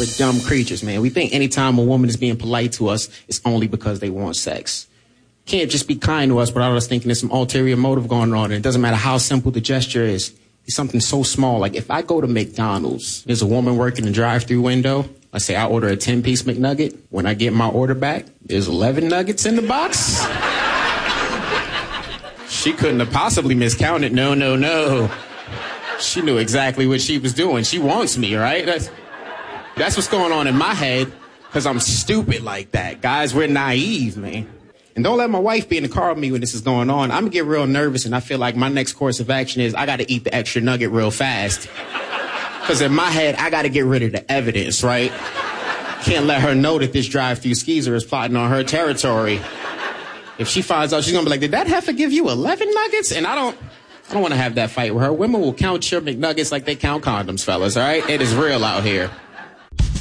We're dumb creatures, man. We think anytime a woman is being polite to us, it's only because they want sex. Can't just be kind to us without us thinking there's some ulterior motive going on. And it doesn't matter how simple the gesture is. It's something so small. Like if I go to McDonald's, there's a woman working the drive-thru window. Let's say I order a 10-piece McNugget. When I get my order back, there's 11 nuggets in the box. She couldn't have possibly miscounted. No. She knew exactly what she was doing. She wants me, right? That's what's going on in my head, because I'm stupid like that. Guys, we're naive, man. And don't let my wife be in the car with me when this is going on. I'm going to get real nervous, and I feel like my next course of action is I got to eat the extra nugget real fast. Because in my head, I got to get rid of the evidence, right? Can't let her know that this drive-thru skeezer is plotting on her territory. If she finds out, she's going to be like, did that heifer give you 11 nuggets? And I don't want to have that fight with her. Women will count your McNuggets like they count condoms, fellas, all right? It is real out here.